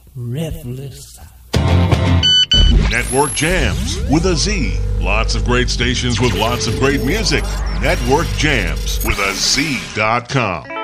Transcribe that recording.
Breathless. Network Jams with a Z. Lots of great stations with lots of great music. Network Jams with a Z.com.